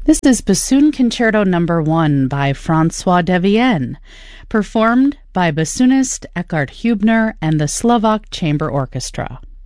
This is Bassoon Concerto No. 1 by François Devienne, performed by bassoonist Eckhard Hübner and the Slovak Chamber Orchestra.